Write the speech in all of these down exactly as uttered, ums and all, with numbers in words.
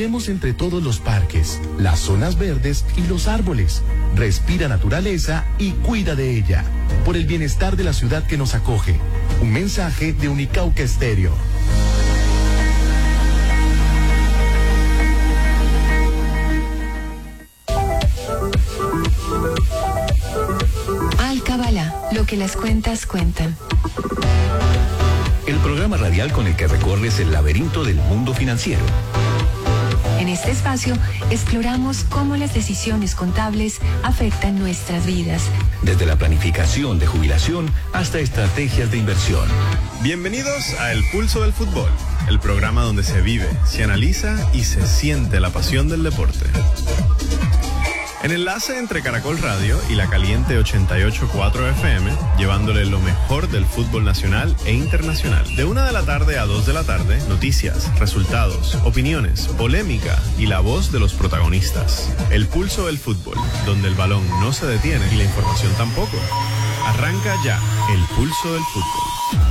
Caminemos entre todos los parques, las zonas verdes y los árboles. Respira naturaleza y cuida de ella. Por el bienestar de la ciudad que nos acoge. Un mensaje de Unicauca Estéreo. Alcabala, lo que las cuentas cuentan. El programa radial con el que recorres el laberinto del mundo financiero. En este espacio exploramos cómo las decisiones contables afectan nuestras vidas. Desde la planificación de jubilación hasta estrategias de inversión. Bienvenidos a El Pulso del Fútbol, el programa donde se vive, se analiza y se siente la pasión del deporte. En enlace entre Caracol Radio y La Caliente ochenta y ocho punto cuatro F M, llevándole lo mejor del fútbol nacional e internacional. De una de la tarde a dos de la tarde, noticias, resultados, opiniones, polémica y la voz de los protagonistas. El Pulso del Fútbol, donde el balón no se detiene y la información tampoco. Arranca ya El Pulso del Fútbol.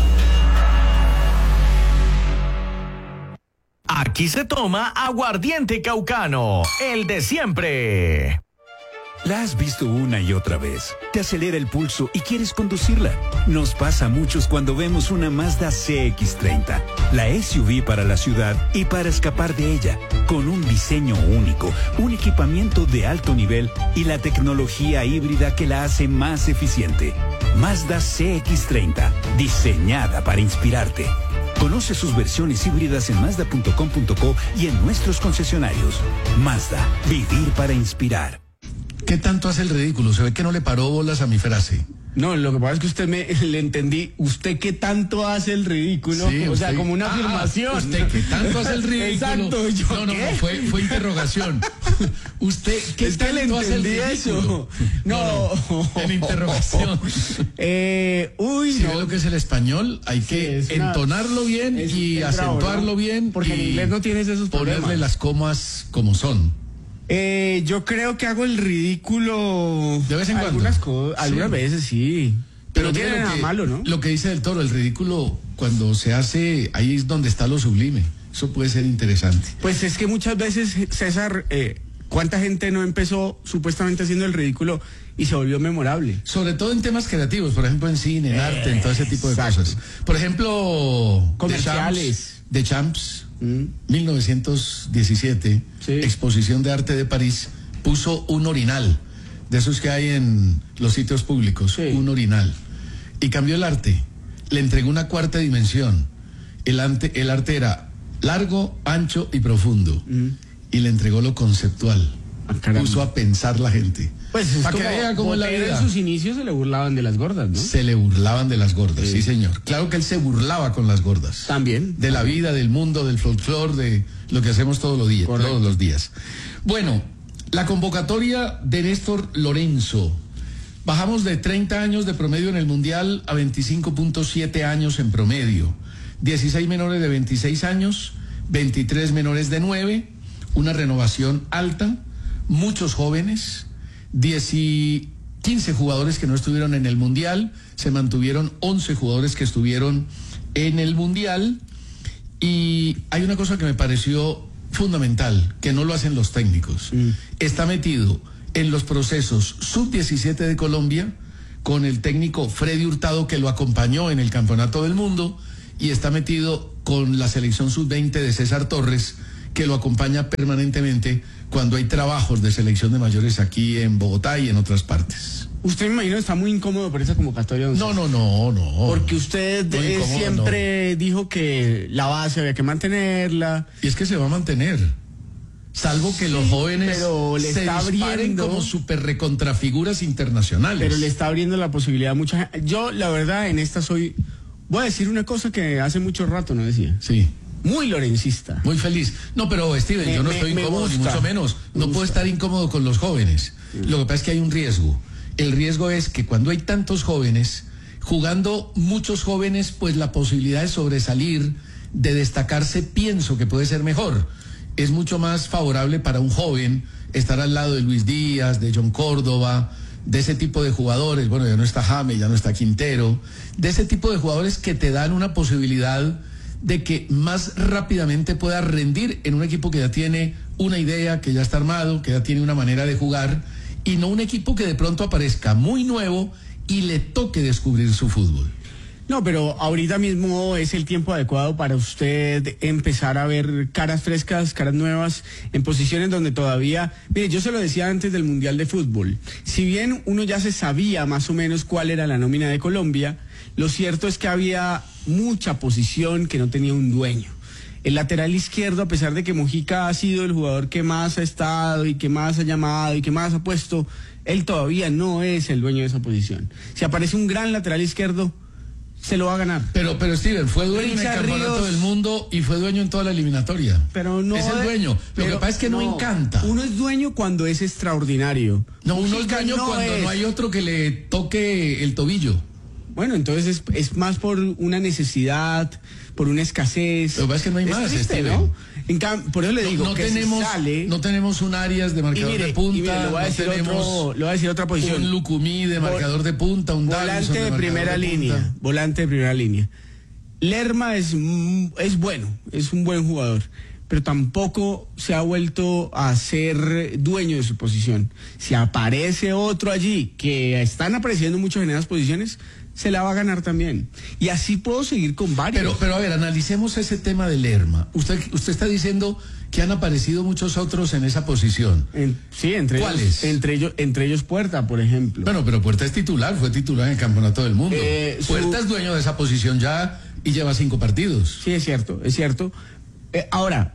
Aquí se toma aguardiente caucano, el de siempre. La has visto una y otra vez. Te acelera el pulso y quieres conducirla. Nos pasa a muchos cuando vemos una Mazda C X treinta, la S U V para la ciudad y para escapar de ella, con un diseño único, un equipamiento de alto nivel y la tecnología híbrida que la hace más eficiente. Mazda C X treinta, diseñada para inspirarte. Conoce sus versiones híbridas en mazda punto com punto co y en nuestros concesionarios. Mazda, vivir para inspirar. ¿Qué tanto hace el ridículo? Se ve que no le paró bolas a mi frase. No, lo que pasa es que usted me le entendí. ¿Usted qué tanto hace el ridículo? Sí, o usted, sea, como una ah, afirmación. ¿Usted qué tanto hace el ridículo? Exacto. ¿Yo no, no, qué? no, fue, fue interrogación. ¿Usted qué es que tanto le hace el entendí ridículo? eso. No, no, no, en interrogación. eh, uy, si no. ve lo que es el español, hay que sí, una, entonarlo bien es, y es acentuarlo bravo, ¿no? bien. Porque y en inglés no tienes esos problemas. Ponerle las comas como son. Eh, yo creo que hago el ridículo de vez en algunas cuando. Co- algunas sí. veces sí. Pero no tiene nada que, malo, ¿no? Lo que dice del Toro, el ridículo cuando se hace, ahí es donde está lo sublime. Eso puede ser interesante. Pues es que muchas veces, César, eh, ¿cuánta gente no empezó supuestamente haciendo el ridículo y se volvió memorable? Sobre todo en temas creativos, por ejemplo en cine, en eh, arte, en todo ese tipo de exacto. cosas. Por ejemplo, comerciales. The Champs, mm. mil novecientos diecisiete, sí. Exposición de Arte de París, puso un orinal, de esos que hay en los sitios públicos, sí. un orinal, y cambió el arte, le entregó una cuarta dimensión. El arte, el arte era largo, ancho y profundo, mm. y le entregó lo conceptual. Ah, puso a pensar la gente. Pues es para como, que vea cómo la vida. En sus inicios se le burlaban de las gordas, ¿no? Se le burlaban de las gordas, sí. sí señor. Claro que él se burlaba con las gordas. También. De la vida, del mundo, del folclore, de lo que hacemos todos los días, Correcto. todos los días. Bueno, la convocatoria de Néstor Lorenzo. Bajamos de treinta años de promedio en el Mundial a veinticinco punto siete años en promedio. dieciséis menores de veintiséis años, veintitrés menores de nueve, una renovación alta, muchos jóvenes, diez y quince jugadores que no estuvieron en el Mundial, se mantuvieron once jugadores que estuvieron en el Mundial, y hay una cosa que me pareció fundamental, que no lo hacen los técnicos. Mm. Está metido en los procesos sub diecisiete de Colombia, con el técnico Freddy Hurtado, que lo acompañó en el Campeonato del Mundo, y está metido con la selección sub veinte de César Torres, que lo acompaña permanentemente cuando hay trabajos de selección de mayores aquí en Bogotá y en otras partes. Usted, me imagino, está muy incómodo por esa convocatoria. No, no, no, no. Porque usted eh, incómodo, siempre no. dijo que la base había que mantenerla. Y es que se va a mantener. Salvo que sí, los jóvenes pero le se está disparen abriendo, como super recontrafiguras internacionales. Pero le está abriendo la posibilidad a mucha gente. Yo, la verdad, en esta soy... Voy a decir una cosa que hace mucho rato no decía. Sí. Muy lorencista. Muy feliz. No, pero Steven, me, yo no me, estoy me incómodo, gusta, ni mucho menos. No puedo estar incómodo con los jóvenes. Sí. Lo que pasa es que hay un riesgo. El riesgo es que cuando hay tantos jóvenes, jugando muchos jóvenes, pues la posibilidad de sobresalir, de destacarse, pienso que puede ser mejor. Es mucho más favorable para un joven estar al lado de Luis Díaz, de John Córdoba, de ese tipo de jugadores. Bueno, ya no está James, ya no está Quintero. De ese tipo de jugadores que te dan una posibilidad de que más rápidamente pueda rendir en un equipo que ya tiene una idea, que ya está armado, que ya tiene una manera de jugar, y no un equipo que de pronto aparezca muy nuevo y le toque descubrir su fútbol. No, pero ahorita mismo es el tiempo adecuado para usted empezar a ver caras frescas, caras nuevas, en posiciones donde todavía... Mire, yo se lo decía antes del Mundial de Fútbol. Si bien uno ya se sabía más o menos cuál era la nómina de Colombia, lo cierto es que había mucha posición que no tenía un dueño. El lateral izquierdo, a pesar de que Mojica ha sido el jugador que más ha estado y que más ha llamado y que más ha puesto, él todavía no es el dueño de esa posición. Si aparece un gran lateral izquierdo, se lo va a ganar. Pero, pero Steven, fue dueño Richard en el campeonato Ríos, del mundo y fue dueño en toda la eliminatoria. Pero no es el dueño. Lo que pasa es que no, no encanta. Uno es dueño cuando es extraordinario. No, uno es dueño no cuando es. no hay otro que le toque el tobillo. Bueno, entonces es, es más por una necesidad, por una escasez. Lo que pasa es que no hay es más, triste, Steven. ¿no? En cam- por eso le digo no, no que tenemos, si sale, no tenemos un Arias de marcador mire, de punta, y mire, le voy a no decir tenemos otro, le voy a decir otra posición. un Lucumí de marcador de punta, un volante Davison de, de, de primera de línea, punta. volante de primera línea. Lerma es, es bueno, es un buen jugador, pero tampoco se ha vuelto a ser dueño de su posición. Si aparece otro allí, que están apareciendo muchos en esas posiciones, se la va a ganar también. Y así puedo seguir con varios. Pero, pero a ver, analicemos ese tema de Lerma. Usted, usted está diciendo que han aparecido muchos otros en esa posición. En, sí, entre ¿Cuáles? ellos, entre ellos, entre ellos Puerta, por ejemplo. Bueno, pero Puerta es titular, fue titular en el Campeonato del Mundo. Eh, su... Puerta es dueño de esa posición ya y lleva cinco partidos. Sí, es cierto, es cierto. Eh, ahora,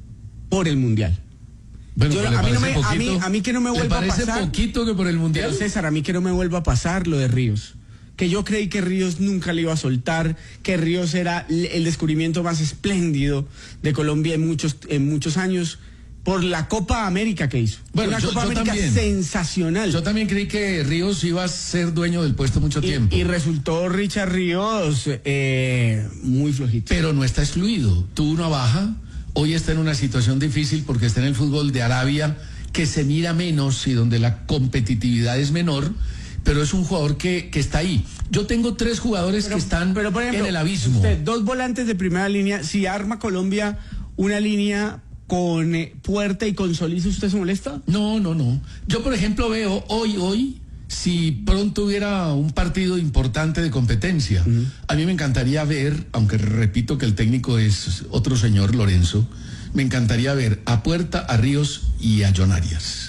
por el Mundial. Bueno, Yo, pues a, mí no me, poquito, a, mí, a mí que no me vuelva a ¿le parece pasar. poquito que por el Mundial? Pero César, a mí que no me vuelva a pasar lo de Ríos. Que yo creí que Ríos nunca le iba a soltar, que Ríos era el descubrimiento más espléndido de Colombia en muchos, en muchos años, por la Copa América que hizo. Bueno, una yo, Copa yo América también. sensacional. Yo también creí que Ríos iba a ser dueño del puesto mucho tiempo. Y, y resultó Richard Ríos eh, muy flojito. Pero no está excluido. Tuvo una baja, hoy está en una situación difícil porque está en el fútbol de Arabia, que se mira menos y donde la competitividad es menor, pero es un jugador que, que está ahí. Yo tengo tres jugadores pero, que están pero, por ejemplo, en el abismo. Usted, dos volantes de primera línea, si arma Colombia una línea con eh, Puerta y con Solís, ¿usted se molesta? No, no, no. Yo, por ejemplo, veo hoy, hoy, si pronto hubiera un partido importante de competencia, uh-huh. a mí me encantaría ver, aunque repito que el técnico es otro señor, Lorenzo, me encantaría ver a Puerta, a Ríos y a John Arias.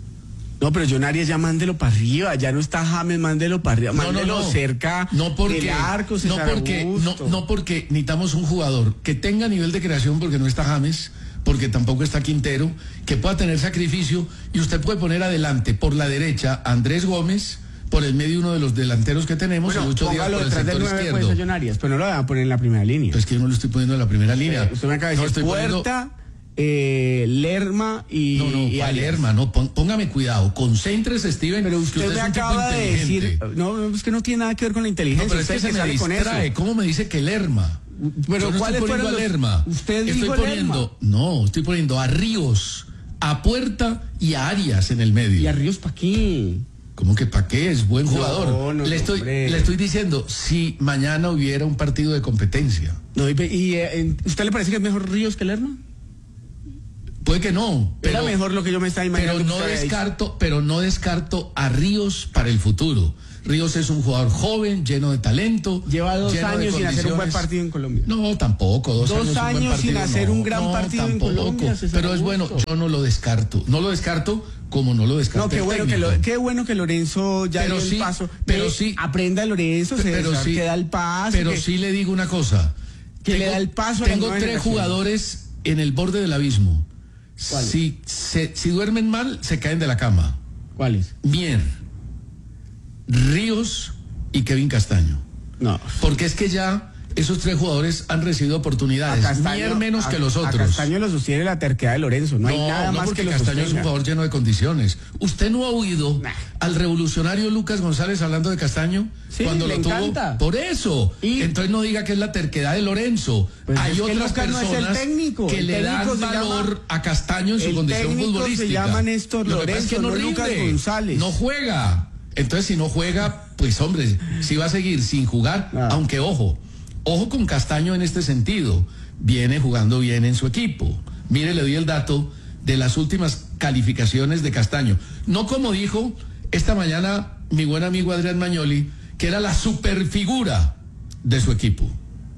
No, pero John Arias ya mándelo para arriba, ya no está James, mándelo para arriba, no, mándelo no, no. cerca no porque, del arco, no porque, no, no porque necesitamos un jugador que tenga nivel de creación, porque no está James, porque tampoco está Quintero, que pueda tener sacrificio, y usted puede poner adelante por la derecha a Andrés Gómez, por el medio uno de los delanteros que tenemos, bueno, y Lucho Díaz por el sector nueve, izquierdo. Pues, a John Arias, pero no lo van a poner en la primera línea. Pues que yo no lo estoy poniendo en la primera línea. Eh, usted me acaba de decir no, Puerta, poniendo... eh, Lerma y No, no, y ¿cuál Lerma? No, póngame cuidado, concéntrese, Steven. Pero usted, usted me acaba de decir, no, es que no tiene nada que ver con la inteligencia. No, pero es que se me distrae. ¿Cómo me dice que Lerma? Pero no ¿cuáles fueron a los... Lerma? Usted estoy dijo poniendo, Lerma. No, estoy poniendo a Ríos, a Puerta y a Arias en el medio. ¿Y a Ríos para qué? ¿Cómo que para qué? Es buen jugador. No, no, le, estoy, le estoy diciendo, si mañana hubiera un partido de competencia. No, y, y eh, ¿usted le parece que es mejor Ríos que Lerma? Puede que no. Pero, Era mejor lo que yo me estaba imaginando. Pero no descarto, pero no descarto a Ríos para el futuro. Ríos es un jugador joven, lleno de talento. Lleva dos años sin hacer un buen partido en Colombia. No, tampoco. Dos, dos años, años un buen sin hacer no, un gran no, partido tampoco, en Colombia. Pero es bueno, yo no lo descarto. No lo descarto como no lo descarto. No, qué bueno que, lo, qué bueno que Lorenzo ya pero dio sí, el paso. Pero que sí. Aprenda Lorenzo, se pero sí, que da el paso. Pero que, sí le digo una cosa. Que tengo, le da el paso. Tengo a la tres jugadores en el borde del abismo. ¿Cuáles? Si, se, si duermen mal, se caen de la cama. ¿Cuáles? Mier, Ríos y Kevin Castaño. No. Porque es que ya esos tres jugadores han recibido oportunidades. Castaño, Mier menos a, que los otros. A Castaño lo sostiene la terquedad de Lorenzo. No, no hay nada no más porque que lo Castaño sostenga. es un jugador lleno de condiciones. ¿Usted no ha oído nah. al revolucionario Lucas González hablando de Castaño? Sí, cuando le lo tuvo. encanta. Por eso. ¿Y? Entonces no diga que es la terquedad de Lorenzo. Pues hay es otras que personas no es el técnico. que el le técnico dan valor llama, a Castaño en su condición futbolística. Se llama Néstor Lo Lorenzo, que es que no, no rinde, Lucas González. No juega. Entonces si no juega, pues hombre, si va a seguir sin jugar, ah. aunque ojo. Ojo con Castaño en este sentido, viene jugando bien en su equipo. Mire, le doy el dato de las últimas calificaciones de Castaño. No como dijo esta mañana mi buen amigo Adrián Magnoli, que era la superfigura de su equipo.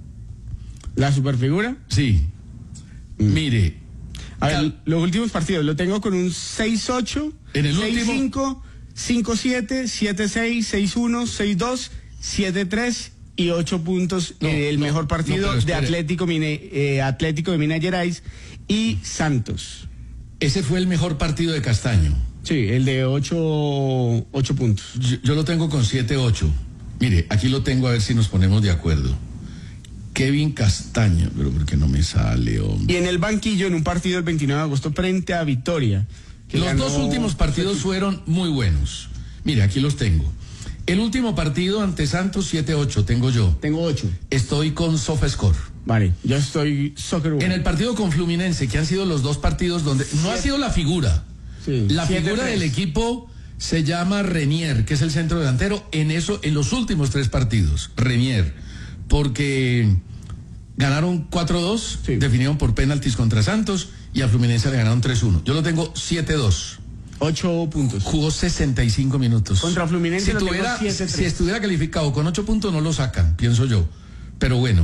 ¿La superfigura? Sí. Mm. Mire. A ver, cal... los últimos partidos lo tengo con un seis ocho, en el seis último... cinco, cinco siete, siete seis, seis uno, seis dos, siete tres y ocho puntos. No, eh, el no, mejor partido no, de Atlético, Mine, eh, Atlético de Minas Gerais y Santos. Ese fue el mejor partido de Castaño. Sí, el de ocho, ocho puntos. Yo, yo lo tengo con siete ocho. Mire, aquí lo tengo a ver si nos ponemos de acuerdo. Kevin Castaño, pero porque no me sale, hombre. Y en el banquillo, en un partido el veintinueve de agosto frente a Victoria. Los ganó... dos últimos partidos fueron muy buenos. Mire, aquí los tengo. El último partido ante Santos, siete ocho, tengo yo. Tengo ocho. Estoy con SofaScore. Vale, yo estoy Soccer One. En el partido con Fluminense, que han sido los dos partidos donde no siete. Ha sido la figura. Sí, la siete, figura tres. Del equipo se llama Renier, que es el centro delantero, en eso, en los últimos tres partidos, Renier, porque ganaron cuatro dos, sí. Definieron por penaltis contra Santos, y a Fluminense le ganaron tres uno. Yo lo tengo siete dos. Ocho puntos. Jugó sesenta y cinco minutos. Contra Fluminense si, lo tuviera, tengo siete tres. Si estuviera calificado con ocho puntos no lo sacan, pienso yo. Pero bueno.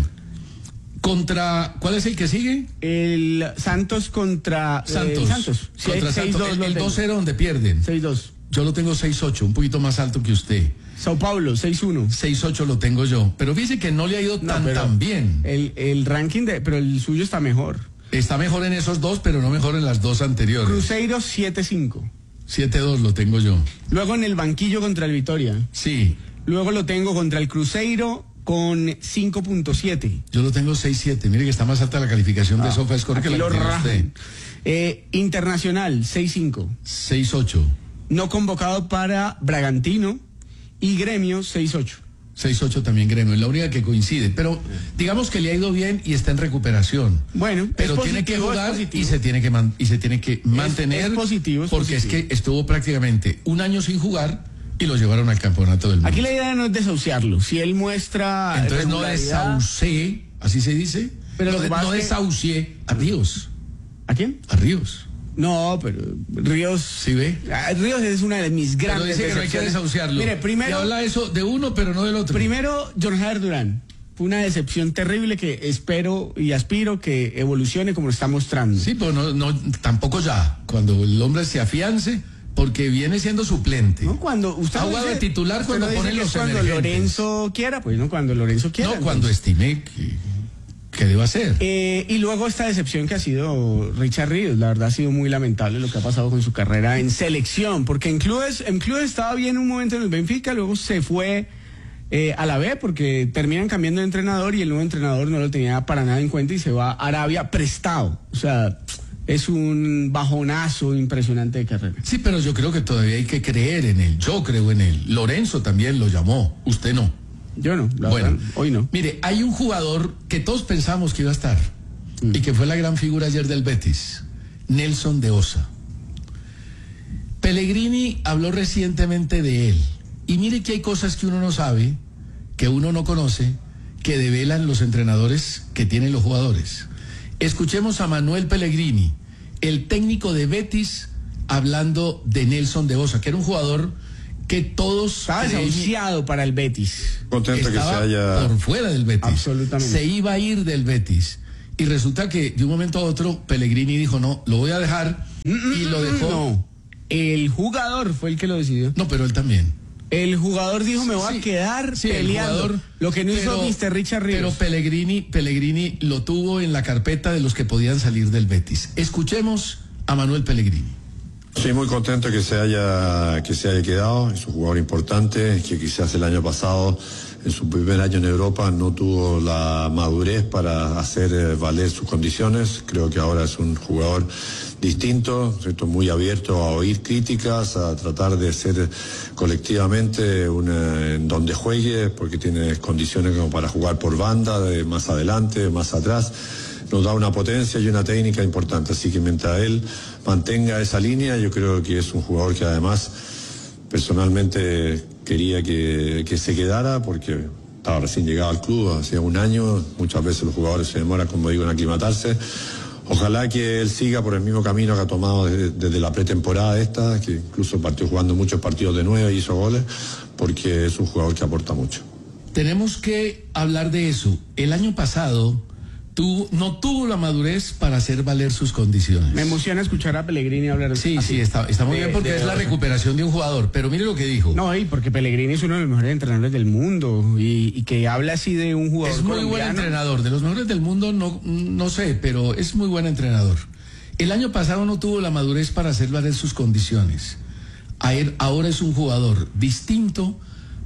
Contra, ¿cuál es el que sigue? El Santos contra Santos. Eh, Santos. Sí, contra Santos. dos, el el dos cero donde pierden. seis dos. Yo lo tengo seis ocho, un poquito más alto que usted. Sao Paulo, seis uno. seis ocho lo tengo yo. Pero fíjese que no le ha ido no, tan tan bien. El, el ranking de, pero el suyo está mejor. Está mejor en esos dos, pero no mejor en las dos anteriores. Cruzeiro siete cinco. siete dos lo tengo yo. Luego en el banquillo contra el Vitória. Sí. Luego lo tengo contra el Cruzeiro con cinco punto siete. Yo lo tengo seis siete. Mire que está más alta la calificación ah, de SofaScore que la lo usted. Eh, Internacional seis cinco. seis ocho. No convocado para Bragantino y Gremio seis ocho. seis ocho también Gremio, es la única que coincide, pero digamos que le ha ido bien y está en recuperación. Bueno, pero es tiene positivo, que jugar y se tiene que man, y se tiene que mantener. Es, es positivo, es porque positivo. Es que estuvo prácticamente un año sin jugar y lo llevaron al campeonato del mundo. Aquí la idea no es desahuciarlo. Si él muestra entonces no desahucié, así se dice. Pero no, de, no desahucié a Ríos. ¿A quién? A Ríos. No, pero Ríos... ¿Sí ve? Ríos es una de mis grandes... Pero dice que no hay que desahuciarlo. Mire, primero... Y habla eso de uno, pero no del otro. Primero, John Javier Durán. Fue una decepción terrible que espero y aspiro que evolucione como lo está mostrando. Sí, pero no, no, tampoco ya. Cuando el hombre se afiance, porque viene siendo suplente. No, cuando usted... Ha jugado de titular cuando pone los cuando emergentes. Lorenzo quiera, pues no, cuando Lorenzo quiera. No, entonces. Cuando estime que... ¿Qué debo hacer? Eh, y luego esta decepción que ha sido Richard Ríos. La verdad ha sido muy lamentable lo que ha pasado con su carrera en selección, porque en clubes, en clubes estaba bien un momento en el Benfica, luego se fue eh, a la B porque terminan cambiando de entrenador y el nuevo entrenador no lo tenía para nada en cuenta y se va a Arabia prestado. O sea, es un bajonazo impresionante de carrera. Sí, pero yo creo que todavía hay que creer en él. Yo creo en él. Lorenzo también lo llamó, usted no. Yo no, la bueno, verdad, hoy no. Mire, hay un jugador que todos pensamos que iba a estar mm. y que fue la gran figura ayer del Betis, Nelson de Osa. Pellegrini habló recientemente de él y mire que hay cosas que uno no sabe, que uno no conoce, que develan los entrenadores que tienen los jugadores. Escuchemos a Manuel Pellegrini, el técnico de Betis, hablando de Nelson de Osa, que era un jugador que todos... Estaba desahuciado para el Betis. Contento Estaba que se haya... por fuera del Betis. Absolutamente. Se iba a ir del Betis. Y resulta que de un momento a otro Pellegrini dijo, no, lo voy a dejar. Mm-mm, y lo dejó. No, el jugador fue el que lo decidió. No, pero él también. El jugador dijo, me voy sí, a quedar sí, peleando. Jugador, lo que no pero, hizo mister Richard Ríos. Pero Pellegrini, Pellegrini lo tuvo en la carpeta de los que podían salir del Betis. Escuchemos a Manuel Pellegrini. Sí, muy contento que se haya que se haya quedado. Es un jugador importante que quizás el año pasado, en su primer año en Europa, no tuvo la madurez para hacer valer sus condiciones. Creo que ahora es un jugador distinto, ¿cierto? Muy abierto a oír críticas, a tratar de ser colectivamente una, en donde juegue, porque tiene condiciones como para jugar por banda, de más adelante, más atrás. Nos da una potencia y una técnica importante, así que mientras él mantenga esa línea, yo creo que es un jugador que además personalmente quería que, que se quedara, porque estaba recién llegado al club, hacía un año, muchas veces los jugadores se demoran, como digo, en aclimatarse. Ojalá que él siga por el mismo camino que ha tomado desde, desde la pretemporada esta, que incluso partió jugando muchos partidos de nueve y hizo goles, porque es un jugador que aporta mucho. Tenemos que hablar de eso. El año pasado tuvo, no tuvo la madurez para hacer valer sus condiciones. Me emociona escuchar a Pellegrini hablar. Sí, así. sí, está, está muy de, bien porque de, es la de, recuperación de un jugador. Pero mire lo que dijo. No, y porque Pellegrini es uno de los mejores entrenadores del mundo y, y que habla así de un jugador Es muy colombiano. buen entrenador. De los mejores del mundo no, no sé, pero es muy buen entrenador. El año pasado no tuvo la madurez para hacer valer sus condiciones. Ahora es un jugador distinto,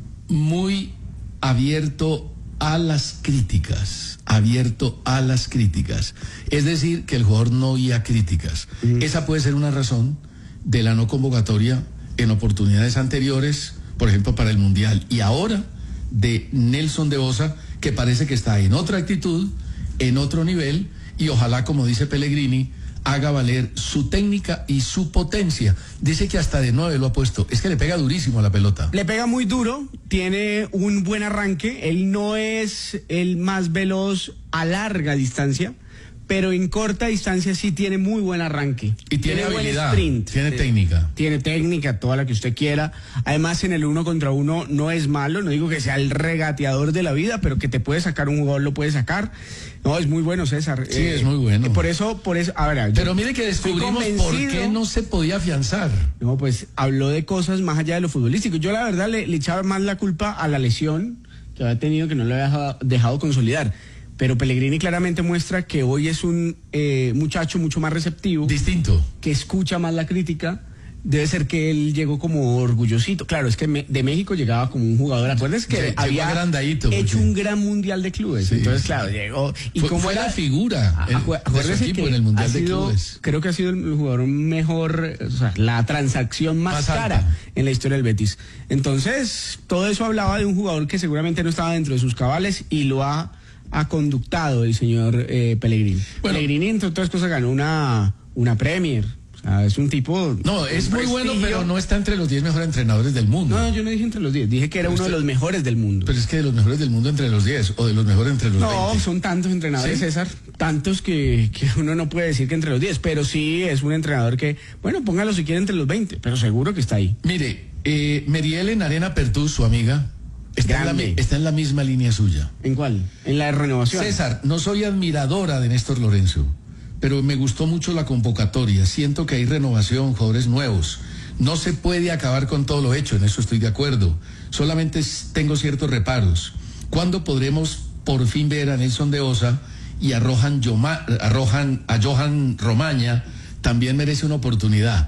muy abierto a las críticas, abierto a las críticas. Es decir, que el jugador no oía críticas. Mm. Esa puede ser una razón de la no convocatoria en oportunidades anteriores, por ejemplo, para el Mundial. Y ahora de Nelson de Osa, que parece que está en otra actitud, en otro nivel, y ojalá, como dice Pellegrini, haga valer su técnica y su potencia. Dice que hasta de nueve lo ha puesto. Es que le pega durísimo a la pelota. Le pega muy duro, tiene un buen arranque. Él no es el más veloz a larga distancia, pero en corta distancia sí tiene muy buen arranque. Y tiene, tiene habilidad, buen sprint. Tiene sí. técnica. Tiene técnica, toda la que usted quiera. Además, en el uno contra uno no es malo. No digo que sea el regateador de la vida, pero que te puede sacar un gol, lo puede sacar. No, es muy bueno, César. Sí, eh, es muy bueno. Por eso, por eso, a ver, pero mire que descubrimos por qué no se podía afianzar. No, pues habló de cosas más allá de lo futbolístico. Yo la verdad le, le echaba más la culpa a la lesión que había tenido, que no lo había dejado, dejado consolidar. Pero Pellegrini claramente muestra que hoy es un eh, muchacho mucho más receptivo. Distinto. Que escucha más la crítica. Debe ser que él llegó como orgullosito. Claro, es que me, de México llegaba como un jugador. ¿Acuerdas que sí, había agrandadito, hecho porque... un gran mundial de clubes? Sí. Entonces, claro, llegó. Y fue, como fue era la figura el, de su equipo en el mundial sido, de clubes. Creo que ha sido el jugador mejor, o sea, la transacción más, más cara alta en la historia del Betis. Entonces, todo eso hablaba de un jugador que seguramente no estaba dentro de sus cabales y lo ha, ha conductado el señor eh, Pellegrini. Bueno, Pellegrini, entre otras cosas, ganó una, una Premier. Ah, es un tipo... No, es muy bueno, pero no está entre los diez mejores entrenadores del mundo. No, yo no dije entre los diez, dije que era pero uno usted, de los mejores del mundo. Pero es que de los mejores del mundo entre los diez, o de los mejores entre los no, veinte. No, son tantos entrenadores, ¿sí? César, tantos que, que uno no puede decir que entre los diez, pero sí es un entrenador que, bueno, póngalo si quiere entre los veinte, pero seguro que está ahí. Mire, eh, Merielen Arena Pertú, su amiga, está en, la, está en la misma línea suya. ¿En cuál? En la renovación. César, no soy admiradora de Néstor Lorenzo, pero me gustó mucho la convocatoria. Siento que hay renovación, jugadores nuevos. No se puede acabar con todo lo hecho, en eso estoy de acuerdo. Solamente tengo ciertos reparos. ¿Cuándo podremos por fin ver a Nelson de Osa y a Rohan, Yoma, a, Rohan, a Johan Romaña? También merece una oportunidad.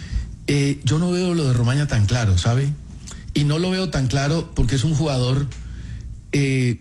Eh, yo no veo lo de Romaña tan claro, ¿sabe? Y no lo veo tan claro porque es un jugador... Eh,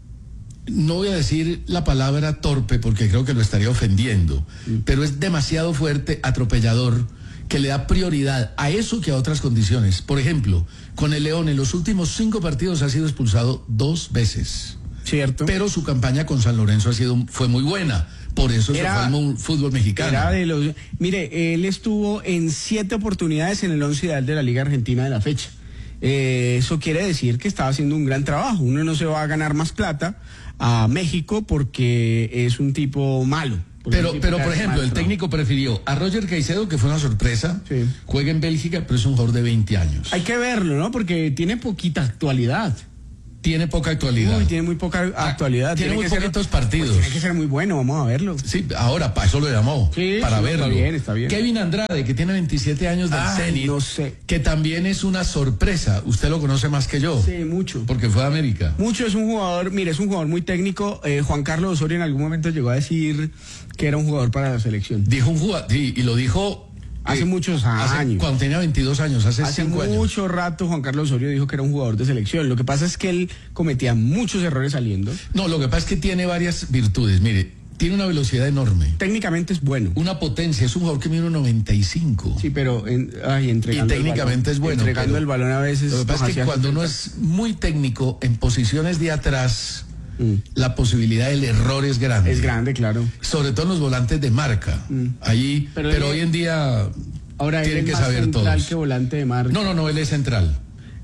no voy a decir la palabra torpe porque creo que lo estaría ofendiendo, mm. pero es demasiado fuerte, atropellador, que le da prioridad a eso que a otras condiciones. Por ejemplo, con el León en los últimos cinco partidos ha sido expulsado dos veces. Cierto. Pero su campaña con San Lorenzo ha sido, fue muy buena. Por eso era, se fue al fútbol mexicano. Era de los, mire, él estuvo en siete oportunidades en el once ideal de la Liga Argentina de la fecha. Eh, eso quiere decir que estaba haciendo un gran trabajo. Uno no se va a ganar más plata a México porque es un tipo malo. Pero, pero por ejemplo, el técnico prefirió a Roger Caicedo, que fue una sorpresa, sí. Juega en Bélgica, pero es un jugador de veinte años. Hay que verlo, ¿no? Porque tiene poquita actualidad. Tiene poca actualidad. Uy, tiene muy poca actualidad. Tiene, tiene muy poquitos ser, partidos. Pues tiene que ser muy bueno, vamos a verlo. Sí, ahora para eso lo llamó, sí, para sí, verlo. Está bien, está bien. Kevin Andrade, que tiene veintisiete años del ah, Zenit, no sé. que también es una sorpresa. Usted lo conoce más que yo. Sí, mucho. Porque fue a América. Mucho, es un jugador, mire, es un jugador muy técnico. Eh, Juan Carlos Osorio en algún momento llegó a decir que era un jugador para la selección. Dijo un jugador, sí, y lo dijo... Hace eh, muchos años. Hace, cuando tenía veintidós años, hace, hace cinco años. Hace mucho rato Juan Carlos Osorio dijo que era un jugador de selección. Lo que pasa es que él cometía muchos errores saliendo. No, lo que pasa es que tiene varias virtudes. Mire, tiene una velocidad enorme. Técnicamente es bueno. Una potencia, es un jugador que mide uno noventa y cinco. Sí, pero en, ay, entregando y técnicamente el balón, es bueno. Entregando el balón a veces. Lo que pasa es que cuando uno es muy técnico en posiciones de atrás... Mm. La posibilidad del error es grande. Es grande, claro. Sobre todo en los volantes de marca. Mm. Allí, pero, pero él, hoy en día ahora tienen él que es más saber central todos. Que volante de marca. No, no, no, él es central.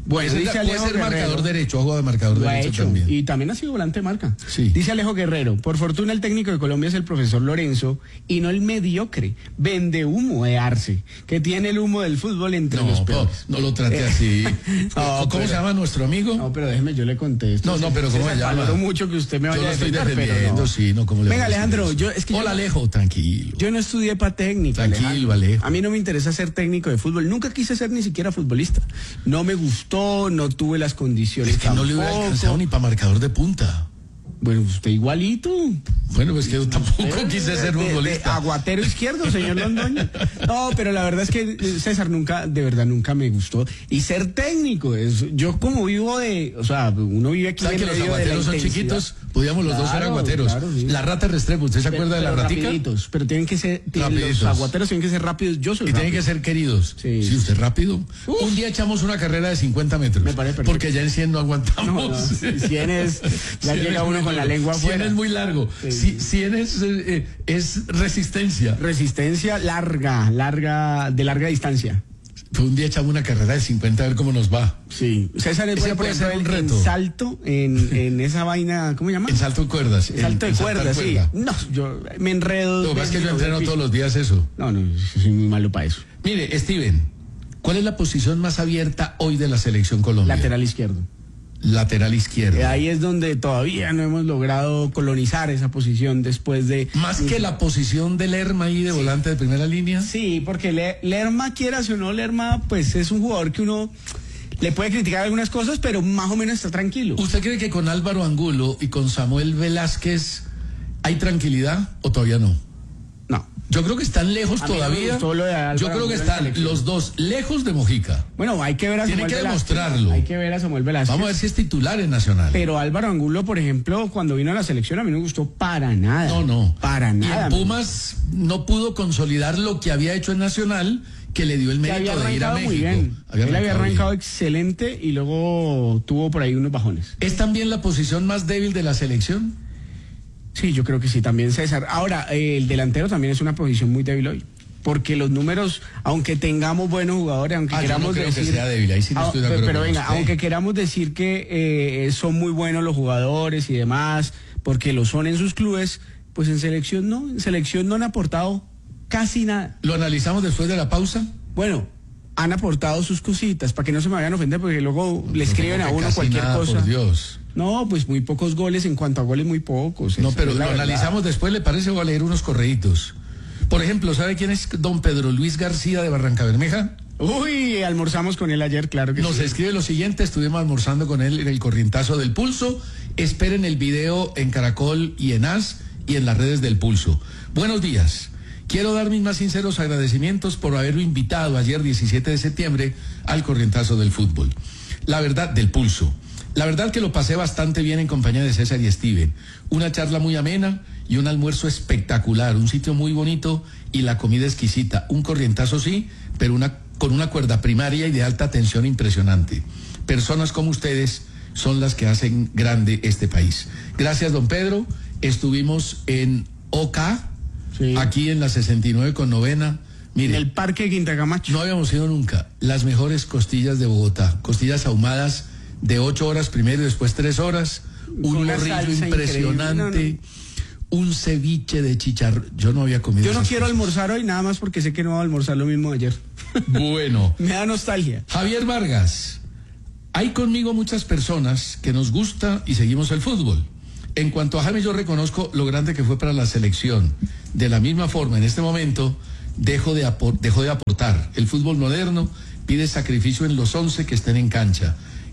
Bueno, Ese dice puede Alejo ser Guerrero, marcador derecho, ha jugado de marcador lo ha derecho hecho, también. y también ha sido volante de marca. Sí. Dice Alejo Guerrero, por fortuna el técnico de Colombia es el profesor Lorenzo y no el mediocre, vende humo de Arce, que tiene el humo del fútbol entre No, los no, peores. no lo trate así. No, ¿Cómo pero- se llama nuestro amigo? No, pero déjeme, yo le contesto. No, no, pero ¿cómo César, se llama? valoro mucho que usted me Yo vaya lo a estoy defender, pero defendiendo, no. sí, no, ¿cómo le Venga, voy a decir Alejandro, eso? yo es que yo- Hola, Alejo, tranquilo. Yo no estudié para técnica. Tranquilo, Alejo. A mí no me interesa ser técnico de fútbol. Nunca quise ser ni siquiera futbolista. No me gustó, no tuve las condiciones. Es que no le hubiera tampoco. alcanzado ni para marcador de punta. Bueno, usted igualito. Bueno, pues que yo tampoco Eh, quise ser de- de futbolista. aguatero izquierdo, señor Londoño. No, pero la verdad es que eh, César nunca, de verdad nunca me gustó. Y ser técnico, es, yo como vivo de, o sea, uno vive aquí ¿Sabe en que los medio de la aguateros son intensidad. chiquitos? Podíamos los dos ser Claro, aguateros. claro, sí. La rata Restrepo, ¿usted se Pero- acuerda de la pero ratica? rapiditos, pero tienen que ser, tienen- Rapiditos. los aguateros tienen que ser rápidos. Yo soy Y tienen rápido. que ser queridos. Sí. Sí, usted es rápido. Uf. Un día echamos una carrera de cincuenta metros. Me parece perfecto. Porque ya en cien no aguantamos. No, no, cien es, ya cien llega es uno muy con la duro. lengua cien afuera. es muy largo. Sí. Sí, cien es, eh, eh, es resistencia. Resistencia larga, larga, de larga distancia. Fue un día echamos una carrera de cincuenta a ver cómo nos va. Sí. César es Ese bueno, por puede ejemplo, ser un en- en reto. salto, en, en esa vaina, ¿cómo se llama? En salto de cuerdas. En salto de en saltar cuerda, sí. cuerda. No, yo me enredo. Lo que pasa es que yo me- entreno me- todos los días eso. No, no, yo soy muy malo para eso. Mire, Steven, ¿cuál es la posición más abierta hoy de la selección Colombia? Lateral izquierdo. Lateral izquierdo. Eh, Ahí es donde todavía no hemos logrado colonizar esa posición después de... Más que la posición de Lerma ahí de volante de primera línea. Sí, porque Le- Lerma, quieras o no, Lerma, pues es un jugador que uno le puede criticar algunas cosas, pero más o menos está tranquilo. ¿Usted cree que con Álvaro Angulo y con Samuel Velázquez hay tranquilidad o todavía no? No. Yo creo que están lejos A mí no me todavía. gustó lo de Álvaro Yo creo que Angulo en están selección. los dos lejos de Mojica. Bueno, hay que ver a Tiene Samuel que Velázquez. demostrarlo. Hay que ver a Samuel Velázquez. Vamos a ver si es titular en Nacional. Pero Álvaro Angulo, por ejemplo, cuando vino a la selección, a mí no me gustó para nada. No, no. Para Y nada. en Pumas no pudo consolidar lo que había hecho en Nacional, que le dio el Que había mérito de ir a arrancado México. muy bien. Había Él había arrancado arrancado bien. excelente y luego tuvo por ahí unos bajones. ¿Es también la posición más débil de la selección? Sí, yo creo que sí, también César. Ahora, eh, el delantero también es una posición muy débil hoy. Porque los números, aunque tengamos buenos jugadores, aunque Ah, yo queramos no creo que decir... sea débil, ahí sí no Ah, estoy de pero, acuerdo pero con venga, usted. aunque queramos decir que eh, son muy buenos los jugadores y demás, porque lo son en sus clubes, pues en selección no, en selección no han aportado casi nada. ¿Lo analizamos después de la pausa? Bueno, han aportado sus cositas, para que no se me vayan a ofender, porque luego le escriben a Como que uno casi cualquier nada, cosa. Por Dios. No, pues muy pocos goles, en cuanto a goles muy pocos. No, esa pero es la lo verdad. analizamos después, ¿le parece? Voy a leer unos correitos. Por ejemplo, ¿sabe quién es don Pedro Luis García de Barranca Bermeja? Uy, almorzamos con él ayer, claro que Nos sí. escribe lo siguiente, estuvimos almorzando con él en el Corrientazo del Pulso. Esperen el video en Caracol y en As y en las redes del Pulso. Buenos días. Quiero dar mis más sinceros agradecimientos por haberlo invitado ayer diecisiete de septiembre al Corrientazo del Fútbol. La verdad, del Pulso. La verdad que lo pasé bastante bien en compañía de César y Steven. Una charla muy amena y un almuerzo espectacular, un sitio muy bonito y la comida exquisita. Un corrientazo sí, pero una, con una cuerda primaria y de alta tensión impresionante. Personas como ustedes son las que hacen grande este país. Gracias, don Pedro. Estuvimos en O K, Sí. aquí en la sesenta y nueve con novena. Mire, En el Parque de Quinta Camacho. no habíamos ido nunca. Las mejores costillas de Bogotá. Costillas ahumadas de ocho horas primero y después tres horas. Un Con una morrillo salsa impresionante. increíble. Un ceviche de chicharrón. Yo no había comido Yo no esas quiero cosas. almorzar hoy nada más porque sé que no voy a almorzar lo mismo de ayer. Bueno. Me da nostalgia. Javier Vargas. Hay conmigo muchas personas que nos gusta y seguimos el fútbol. En cuanto a Jaime, yo reconozco lo grande que fue para la selección. De la misma forma, en este momento, dejo de, apor- dejó de aportar. El fútbol moderno pide sacrificio en los once que estén en cancha.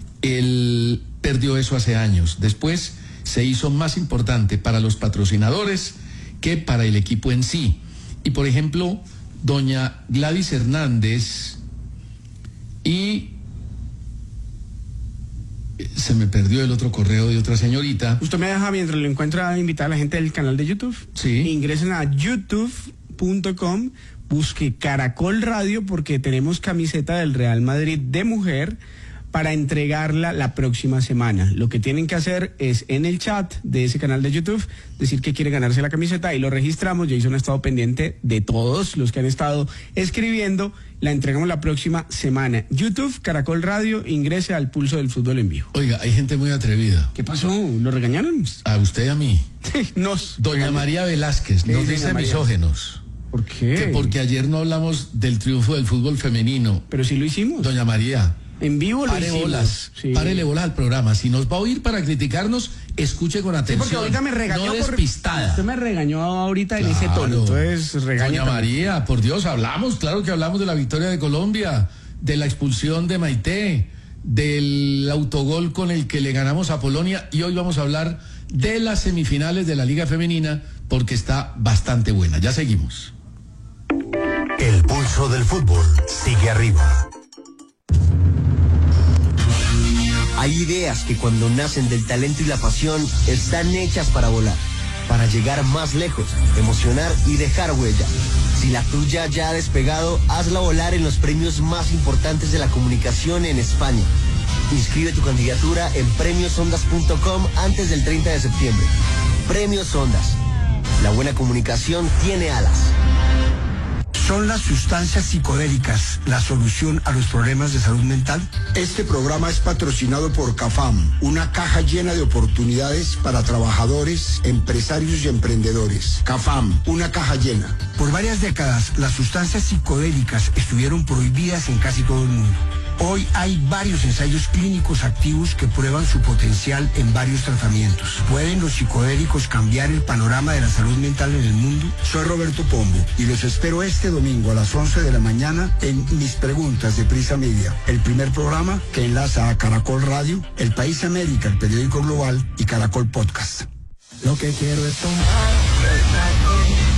Él perdió eso hace años. Después se hizo más importante para los patrocinadores que para el equipo en sí. Y, por ejemplo, doña Gladys Hernández y... Se me perdió el otro correo de otra señorita. Usted me deja mientras lo encuentra invitar a la gente del canal de YouTube. Sí. Ingresen a youtube punto com, busque Caracol Radio porque tenemos camiseta del Real Madrid de mujer para entregarla la próxima semana. Lo que tienen que hacer es en el chat de ese canal de YouTube decir que quiere ganarse la camiseta y lo registramos. Jason ha estado pendiente de todos los que han estado escribiendo. La entregamos la próxima semana. YouTube, Caracol Radio, ingrese al Pulso del Fútbol en vivo. Oiga, hay gente muy atrevida. ¿Qué pasó? ¿Lo regañaron? A usted y a mí. Nos Doña regañó. María Velázquez nos dice dice Doña María? misógenos. ¿Por qué? Que porque ayer no hablamos del triunfo del fútbol femenino. Pero sí lo hicimos. Doña María, En vivo lo pare hicimos. bolas, Sí. párele bolas al programa. Si nos va a oír para criticarnos, escuche con Sí, atención. porque ahorita me regañó no por- despistada. Usted me regañó ahorita en ese Claro. tono. Entonces, regaña Doña también. María, por Dios, hablamos, claro que hablamos de la victoria de Colombia, de la expulsión de Maite, del autogol con el que le ganamos a Polonia, y hoy vamos a hablar de las semifinales de la Liga Femenina porque está bastante buena. Ya seguimos. El pulso del fútbol sigue arriba. Hay ideas que cuando nacen del talento y la pasión están hechas para volar, para llegar más lejos, emocionar y dejar huella. Si la tuya ya ha despegado, hazla volar en los premios más importantes de la comunicación en España. Inscribe tu candidatura en premios ondas punto com antes del treinta de septiembre. Premios Ondas. La buena comunicación tiene alas. ¿Son las sustancias psicodélicas la solución a los problemas de salud mental? Este programa es patrocinado por CAFAM, una caja llena de oportunidades para trabajadores, empresarios y emprendedores. CAFAM, una caja llena. Por varias décadas, las sustancias psicodélicas estuvieron prohibidas en casi todo el mundo. Hoy hay varios ensayos clínicos activos que prueban su potencial en varios tratamientos. ¿Pueden los psicodélicos cambiar el panorama de la salud mental en el mundo? Soy Roberto Pombo y los espero este domingo a las once de la mañana en Mis Preguntas de Prisa Media, el primer programa que enlaza a Caracol Radio, El País América, el periódico global, y Caracol Podcast. Lo que quiero es tomar.